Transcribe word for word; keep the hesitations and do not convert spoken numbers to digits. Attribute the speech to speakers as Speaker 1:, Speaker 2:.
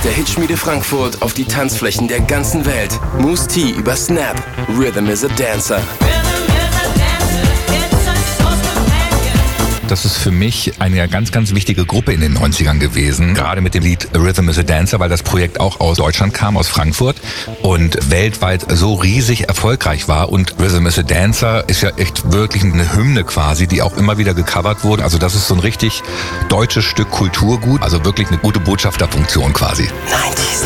Speaker 1: der Hitschmiede Frankfurt auf die Tanzflächen der ganzen Welt. Mousse T über Snap. Rhythm is a Dancer.
Speaker 2: Das ist für mich eine ganz, ganz wichtige Gruppe in den neunzigern gewesen. Gerade mit dem Lied Rhythm is a Dancer, weil das Projekt auch aus Deutschland kam, aus Frankfurt und weltweit so riesig erfolgreich war. Und Rhythm is a Dancer ist ja echt wirklich eine Hymne quasi, die auch immer wieder gecovert wurde. Also das ist so ein richtig deutsches Stück Kulturgut. Also wirklich eine gute Botschafterfunktion quasi.
Speaker 1: neunzig